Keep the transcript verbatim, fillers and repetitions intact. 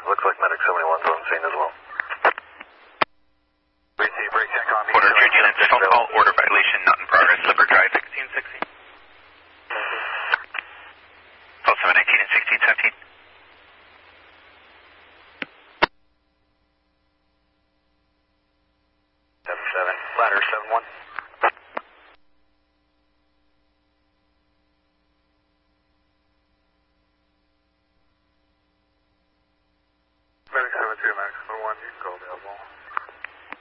Looks like Medic seventy-one's on scene as well. We see break check on me. Order three units, phone call, order violation, not in progress, Slipper Drive, sixteen sixteen. Call seven nineteen and sixteen seventeen. seven seven, ladder seven one. Medic seven two, Medic seven one, you can go available.